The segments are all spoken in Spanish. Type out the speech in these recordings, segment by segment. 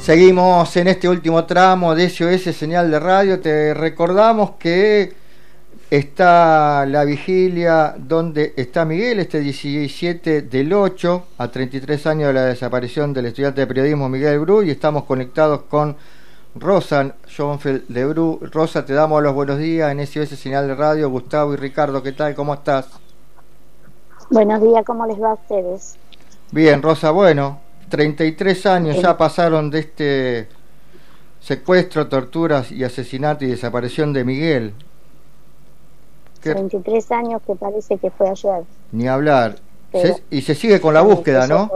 Seguimos en este último tramo de SOS Señal de Radio. Te recordamos que está la vigilia donde está Miguel, este 17 del 8, a 33 años de la desaparición del estudiante de periodismo Miguel Bru, y estamos conectados con Rosa Schoenfeld de Bru. Rosa, te damos los buenos días en SOS Señal de Radio. Gustavo y Ricardo, ¿qué tal? ¿Cómo estás? Buenos días, ¿cómo les va a ustedes? Bien, Rosa, bueno, 33 años ya pasaron de este secuestro, torturas y asesinato y desaparición de Miguel. 33 años que parece que fue ayer. Ni hablar. Y se sigue con la búsqueda, ¿no?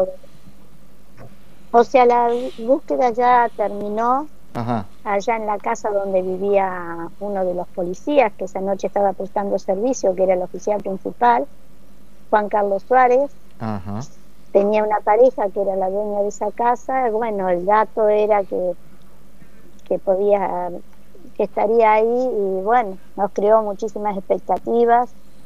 O sea, la búsqueda ya terminó. Ajá. Allá en la casa donde vivía uno de los policías que esa noche estaba prestando servicio, que era el oficial principal, Juan Carlos Suárez. Ajá. Tenía una pareja que era la dueña de esa casa. Bueno, el dato era que estaría ahí, y bueno, nos creó muchísimas expectativas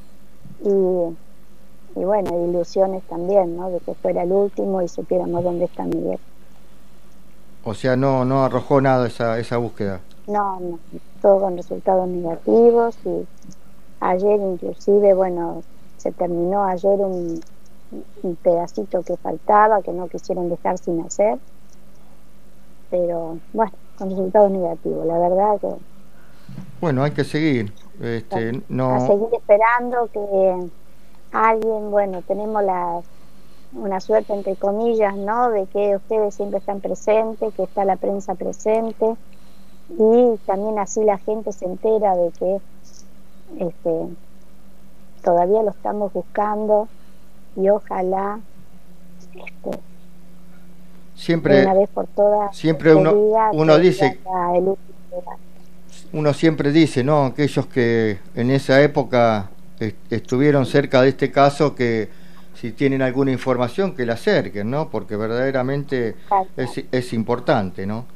y bueno, ilusiones también, ¿no? De que fuera el último y supiéramos dónde está Miguel. O sea, no arrojó nada esa búsqueda. No, todo con resultados negativos. Y ayer inclusive, bueno, se terminó ayer un pedacito que faltaba, que no quisieron dejar sin hacer, pero bueno, con resultados negativos, la verdad que... Bueno, hay que seguir, a seguir esperando que alguien, bueno, tenemos una suerte entre comillas, ¿no? De que ustedes siempre están presentes, que está la prensa presente, y también así la gente se entera de que todavía lo estamos buscando, y ojalá siempre, de una vez por todas, siempre uno dice, uno siempre dice, ¿no? Aquellos que en esa época estuvieron cerca de este caso, que si tienen alguna información que la acerquen, ¿no? Porque verdaderamente es importante, ¿no?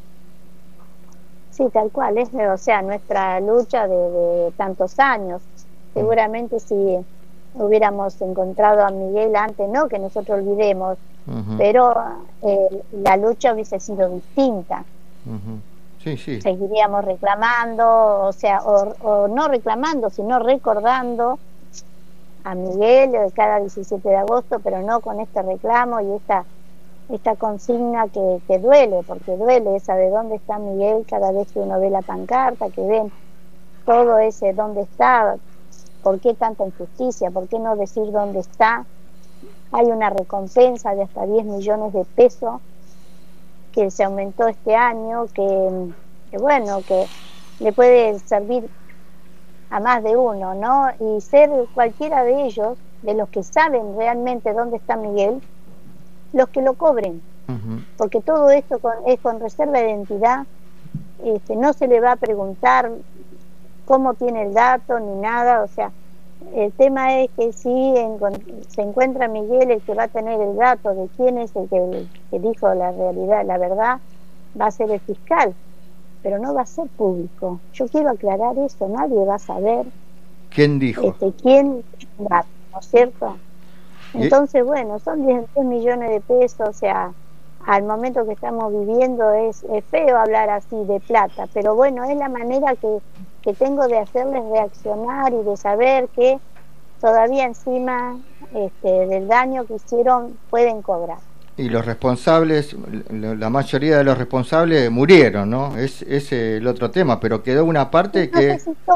Sí, tal cual, o sea, nuestra lucha de tantos años. Seguramente si hubiéramos encontrado a Miguel antes, no que nosotros olvidemos, pero la lucha hubiese sido distinta. Sí, sí. Seguiríamos reclamando, o sea, o no reclamando, sino recordando a Miguel cada 17 de agosto, pero no con este reclamo y esta consigna que duele, porque duele esa de dónde está Miguel cada vez que uno ve la pancarta, que ven todo ese dónde está. ¿Por qué tanta injusticia? ¿Por qué no decir dónde está? Hay una recompensa de hasta 10 millones de pesos que se aumentó este año, que bueno, que le puede servir a más de uno, ¿no? Y ser cualquiera de ellos, de los que saben realmente dónde está Miguel, los que lo cobren. Porque todo esto es con reserva de identidad. No se le va a preguntar cómo tiene el dato ni nada, o sea, el tema es que si se encuentra Miguel, el que va a tener el dato de quién es el que dijo la realidad, la verdad, va a ser el fiscal, pero no va a ser público. Yo quiero aclarar eso, nadie va a saber quién dijo, quién va, ¿no es cierto? Entonces, bueno, son 10 millones de pesos, o sea, al momento que estamos viviendo es feo hablar así de plata, pero bueno, es la manera que tengo de hacerles reaccionar y de saber que todavía encima del daño que hicieron pueden cobrar. Y los responsables, la mayoría de los responsables murieron, ¿no? Es el otro tema, pero quedó una parte que...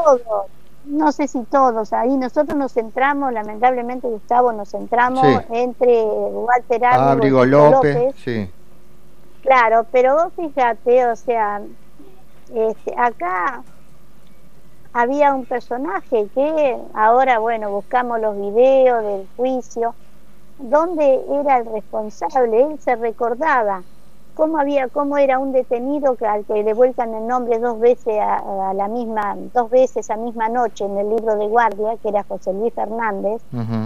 No sé si todos, ahí nosotros nos centramos, lamentablemente Gustavo, nos centramos entre Walter Ábrigo, López, sí. Claro, pero vos fíjate, o sea, acá había un personaje que ahora, bueno, buscamos los videos del juicio, donde era el responsable. Él se recordaba cómo era un detenido al que le vuelcan el nombre dos veces a misma noche en el libro de guardia, que era José Luis Fernández.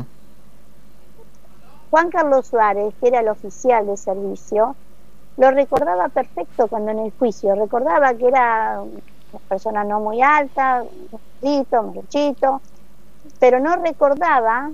Juan Carlos Suárez, que era el oficial de servicio, lo recordaba perfecto cuando en el juicio, recordaba que era una persona no muy alta, muchito, pero no recordaba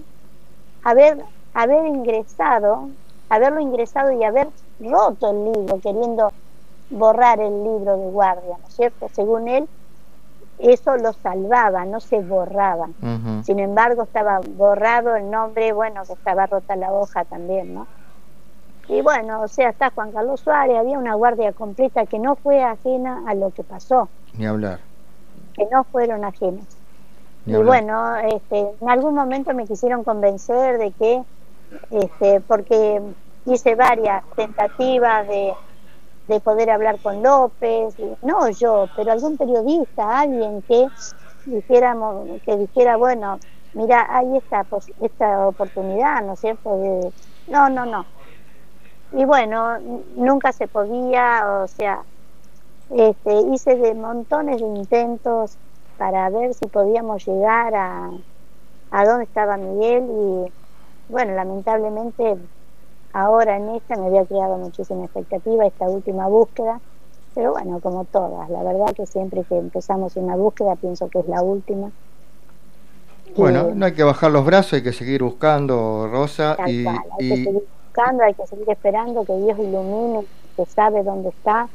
haberlo ingresado y haber roto el libro, queriendo borrar el libro de guardia, ¿no es cierto? Según él, eso lo salvaba, no se borraba. Sin embargo, estaba borrado el nombre, bueno, que estaba rota la hoja también, ¿no? Y bueno, o sea, está Juan Carlos Suárez, había una guardia completa que no fue ajena a lo que pasó. Ni hablar. Que no fueron ajenos. Ni y hablar. Bueno, en algún momento me quisieron convencer de que, porque hice varias tentativas de poder hablar con López, no yo, pero algún periodista, alguien que dijera, bueno, mira, hay esta oportunidad, ¿no es cierto? No. Y bueno, nunca se podía, o sea, hice de montones de intentos para ver si podíamos llegar a dónde estaba Miguel y bueno, lamentablemente ahora en esta me había creado muchísima expectativa esta última búsqueda, pero bueno, como todas, la verdad que siempre que empezamos una búsqueda pienso que es la última. Bueno, no hay que bajar los brazos, hay que seguir buscando, Rosa. Hay que seguir buscando, hay que seguir esperando que Dios ilumine, que sabe dónde está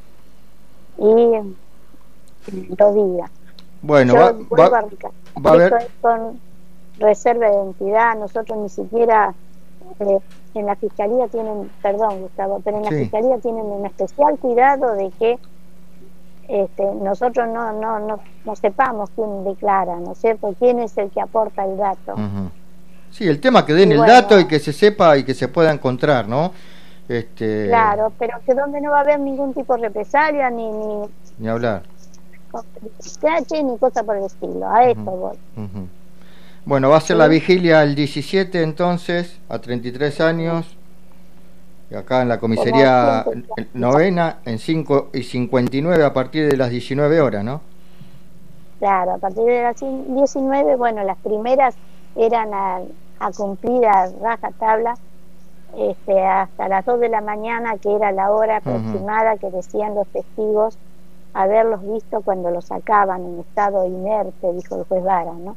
y lo diga. Bueno, va a haber... es con reserva de identidad, nosotros ni siquiera en la fiscalía tienen, perdón Gustavo, pero en la fiscalía tienen un especial cuidado de que nosotros no sepamos quién declara, ¿no es cierto? Quién es el que aporta el dato. Sí, el tema que den el dato y que se sepa y que se pueda encontrar, ¿no? Claro, pero que donde no va a haber ningún tipo de represalia ni hablar. Ni cosa por el estilo, a esto voy. Bueno, va a ser la vigilia el 17 entonces, a 33 años, y acá en la comisaría novena, en 5:59 a partir de las 19 horas, ¿no? Claro, a partir de las 19, bueno, las primeras eran a cumplir a rajatabla, hasta las 2 de la mañana, que era la hora aproximada que decían los testigos haberlos visto cuando los sacaban en estado inerte, dijo el juez Vara, ¿no?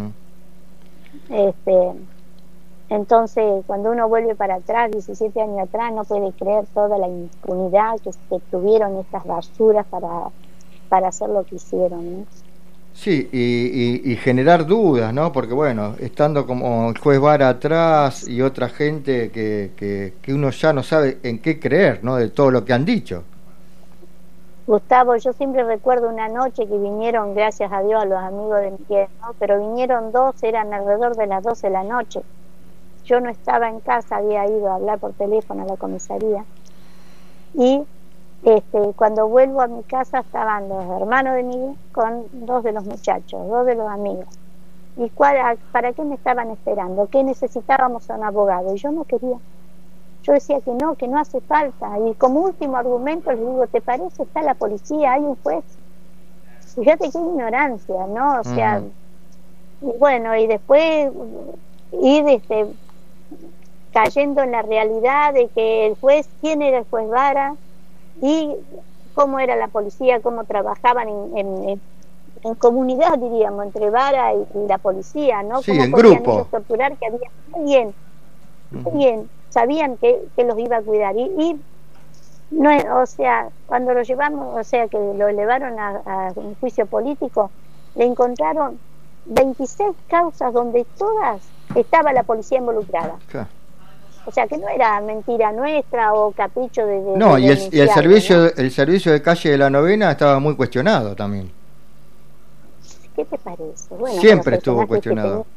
Entonces, cuando uno vuelve para atrás, 17 años atrás, no puede creer toda la impunidad que tuvieron estas basuras para hacer lo que hicieron, ¿no? Sí, y generar dudas, ¿no? Porque bueno, estando como el juez Vara atrás y otra gente que uno ya no sabe en qué creer, ¿no? De todo lo que han dicho. Gustavo, yo siempre recuerdo una noche que vinieron, gracias a Dios, a los amigos de Miguel, ¿no? Pero vinieron dos, eran alrededor de las 12 de la noche. Yo no estaba en casa, había ido a hablar por teléfono a la comisaría. Y cuando vuelvo a mi casa estaban los hermanos de Miguel con dos de los muchachos, dos de los amigos. ¿Y para qué me estaban esperando? ¿Qué necesitábamos a un abogado? Y yo no quería. Yo decía que no hace falta. Y como último argumento les digo, ¿te parece? Está la policía, hay un juez. Fíjate qué ignorancia, ¿no? O sea, y bueno, y después ir cayendo en la realidad de que el juez, ¿quién era el juez Vara? Y cómo era la policía, cómo trabajaban en comunidad, diríamos, entre Vara y la policía, ¿no? Sí, cómo en podían grupo. ellos torturar, que había alguien sabían que los iba a cuidar y no, o sea, cuando lo llevamos, o sea, que lo elevaron a un juicio político, le encontraron 26 causas donde todas estaba la policía involucrada. Claro. O sea, que no era mentira nuestra o capricho de no, y el servicio, ¿no? El servicio de calle de la novena estaba muy cuestionado también. ¿Qué te parece? Bueno, siempre estuvo cuestionado.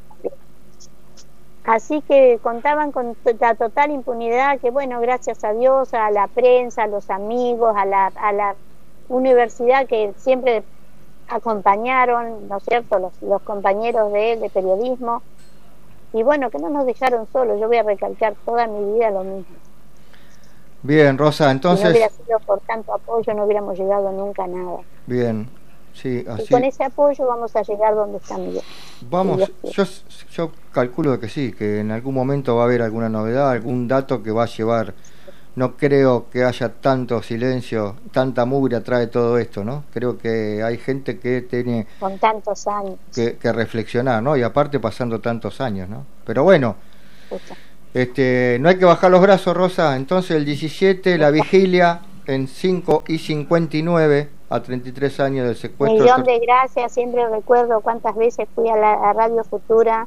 Así que contaban con la total impunidad que, bueno, gracias a Dios, a la prensa, a los amigos, a la universidad que siempre acompañaron, ¿no es cierto?, los compañeros de él, de periodismo, y bueno, que no nos dejaron solos. Yo voy a recalcar toda mi vida lo mismo. Bien, Rosa, entonces... Si no hubiera sido por tanto apoyo, no hubiéramos llegado nunca a nada. Bien, sí, así... Y con ese apoyo vamos a llegar donde está Miguel. Vamos, yo calculo que sí, que en algún momento va a haber alguna novedad, algún dato que va a llevar. No creo que haya tanto silencio, tanta mugre atrás de todo esto, ¿no? Creo que hay gente que tiene con tantos años que reflexionar, ¿no? Y aparte pasando tantos años, ¿no? Pero bueno, no hay que bajar los brazos, Rosa. Entonces el 17, la vigilia en 5:59 a 33 años del secuestro. Millón de gracias, siempre recuerdo cuántas veces fui a Radio Futura,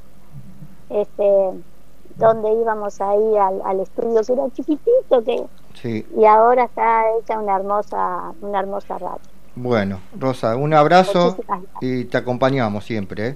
donde íbamos ahí al estudio, que era chiquitito, sí. Y ahora está hecha una hermosa radio. Bueno, Rosa, un abrazo y te acompañamos siempre.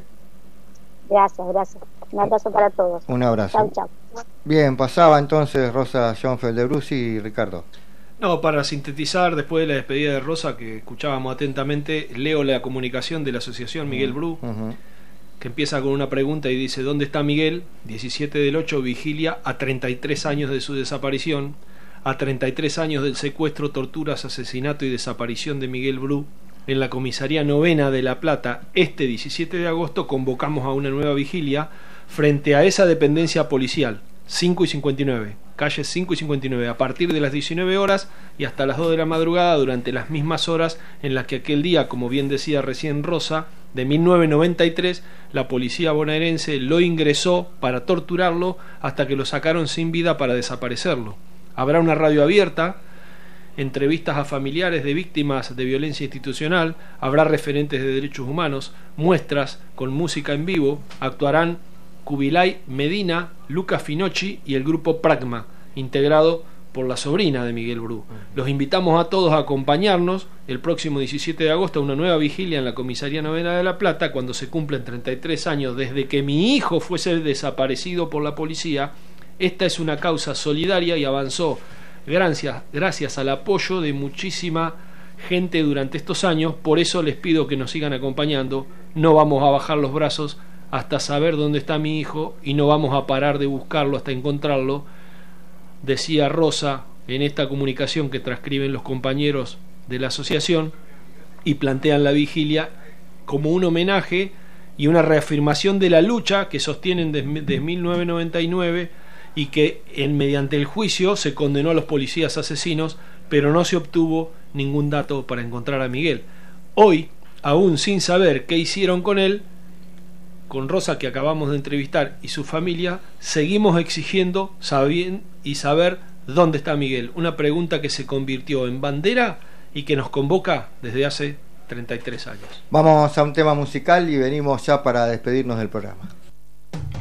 Gracias. Un abrazo para todos. Un abrazo. Chau. Bien, pasaba entonces Rosa Schoenfeld de Bruce y Ricardo. No, para sintetizar, después de la despedida de Rosa, que escuchábamos atentamente, leo la comunicación de la asociación Miguel Bru, que empieza con una pregunta y dice: ¿dónde está Miguel? 17/8, vigilia a 33 años de su desaparición, a 33 años del secuestro, torturas, asesinato y desaparición de Miguel Bru. En la comisaría novena de La Plata, este 17 de agosto, convocamos a una nueva vigilia frente a esa dependencia policial, 5:59, calle 5:59, a partir de las 19 horas y hasta las 2 de la madrugada, durante las mismas horas en las que aquel día, como bien decía recién Rosa, de 1993, la policía bonaerense lo ingresó para torturarlo hasta que lo sacaron sin vida para desaparecerlo. Habrá una radio abierta, entrevistas a familiares de víctimas de violencia institucional, habrá referentes de derechos humanos, muestras con música en vivo, actuarán Kubilay Medina, Luca Finocchi y el grupo Pragma, integrado por la sobrina de Miguel Bru. Los invitamos a todos a acompañarnos el próximo 17 de agosto a una nueva vigilia en la comisaría novena de La Plata, cuando se cumplen 33 años desde que mi hijo fuese desaparecido por la policía. Esta es una causa solidaria y avanzó gracias al apoyo de muchísima gente durante estos años. Por eso les pido que nos sigan acompañando. No vamos a bajar los brazos hasta saber dónde está mi hijo y no vamos a parar de buscarlo hasta encontrarlo, decía Rosa en esta comunicación que transcriben los compañeros de la asociación, y plantean la vigilia como un homenaje y una reafirmación de la lucha que sostienen desde 1999 y que mediante el juicio se condenó a los policías asesinos, pero no se obtuvo ningún dato para encontrar a Miguel. Hoy, aún sin saber qué hicieron con él, con Rosa, que acabamos de entrevistar, y su familia, seguimos exigiendo saber dónde está Miguel. Una pregunta que se convirtió en bandera y que nos convoca desde hace 33 años. Vamos a un tema musical y venimos ya para despedirnos del programa.